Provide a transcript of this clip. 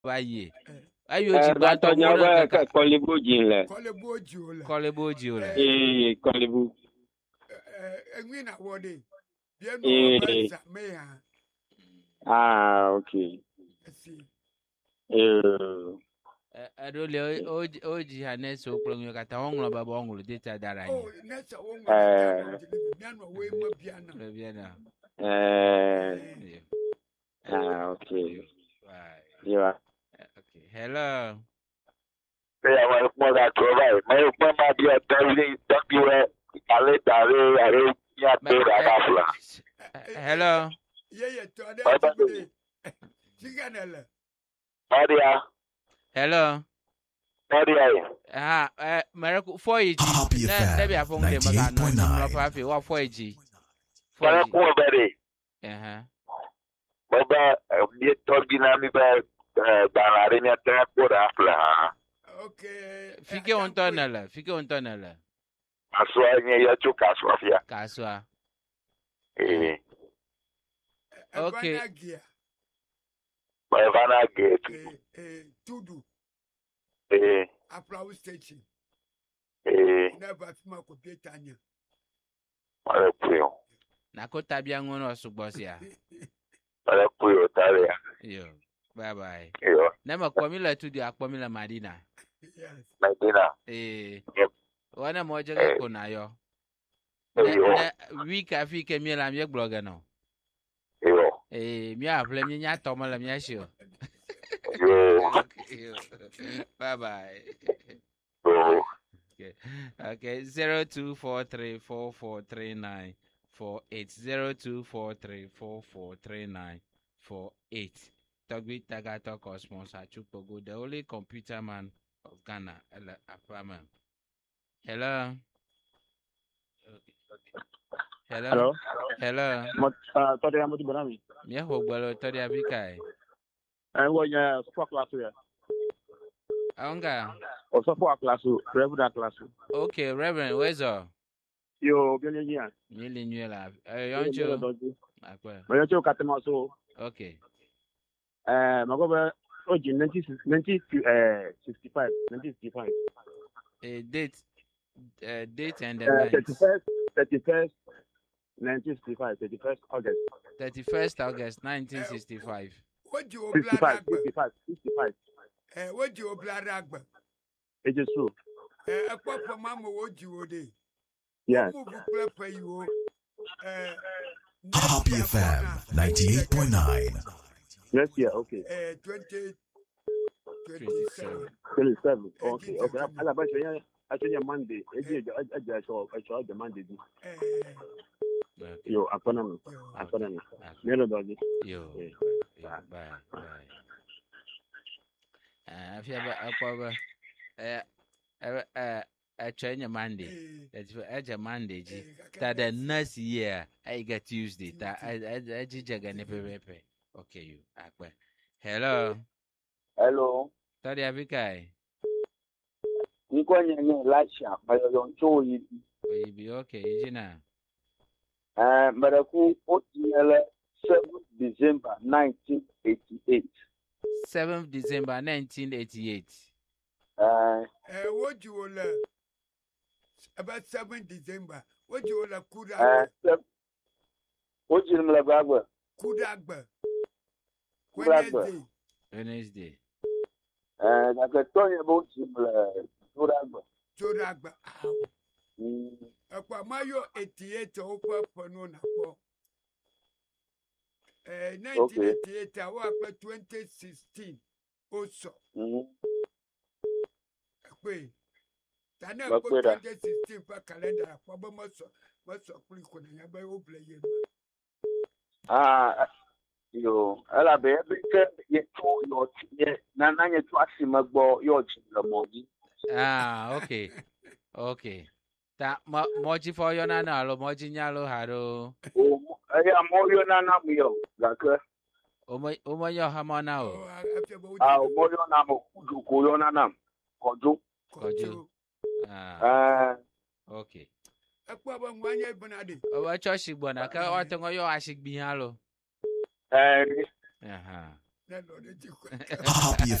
Baye. Ayo ji ba to mo na ka kolebo jinle. Kolebo ji ole. Kolebo. Enwi na wode. Bien no ba me ya. Okay. See. Adole oji hanes oklonyo kata onlo baba onlo data dara ni. Oh, nesa wongo biano we ma biano. Biana. Okay. Right. Yeah. Okay. Hello. Yeah, well, more than 12. My mama be a telling you, Hello. Yeah, today. Chiganella. Hello. Maraku 4G. Maybe I found them again. No, 4G. 4G. Baba, you told me na mi ba banarenya transport afla. Okay. Fique on tunnel. Aswa nye ya chu kaswa fia. Kaswa. Okay. Bavana gate. Tudu. Applaus station. Never smoke with Petania. Nakota biangono subosia. Yo. Bye bye. Nema kwamila tudi akwamila Madina. Yes. Madina. Wana moja kuna yo. Week afike miela mye blogger no. Mi apply mi nya tomala mi ashio. Bye bye. Okay. 0243443948. 0243443948. Togbi Tagato Cosmos Achupogo, the only computer man of Ghana. Hello. Hello. Todi amutu bonami. Yeah, well, Todi Abikai. I want support class here. Onga. Or support class, Reverend class. Okay, Reverend, where's all? Yo, Billy. Million you love. Aren't you? Okay. Magoba, 1965. Date and the 31st, 1965, 31st August. 31st August, 1965. What do you 65. What do you blood? It is true. A papa mamma, what you would. Yes. Happy FM 98.9. Next year, okay. 27. Okay. I think Monday. I saw the Monday. Yo, economy. Yo, bye. If you have a train Monday. That's for Monday. That the next year I get Tuesday. That I jigga pepe. Okay, you. Hello. Tadi Abikai. Niko nyenye lasha bayoncho yibi. Yibi okay, Jina. Maraku otiele 7th December 1988. 7th December 1988. What you will learn about 7th December? What you will learn? Kudagba. What you will learn? Kudagba. Wednesday. Nakatonya about Kudagba. Akwa mayo 88 opa pono na po. 1988 awa 2016 also. Akwe. Tana ko 2016 pa calendar pa ba maso kuli ko na yaba oble ye. Yo, ala be ke ye to yo ye na nye to asimagbo yo chimlomogi. Okay. Ta moji for yo na alo moji nyalo haro. Moyo na yo gake. Omo yo hamona o. Moyo na mo kudu yo na nam. Kojo. Okay. Akwa ba nwanye bonade. Owa choshi bona ka watengo yo ashigbi halo. na lo de ti ko. Happy